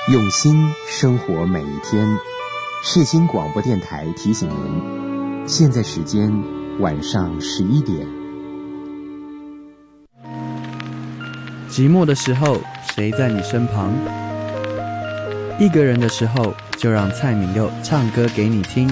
用心生活每一天。世新广播电台提醒您，现在时间晚上11点。 寂寞的时候，谁在你身旁？一个人的时候，就让蔡敏佑唱歌给你听。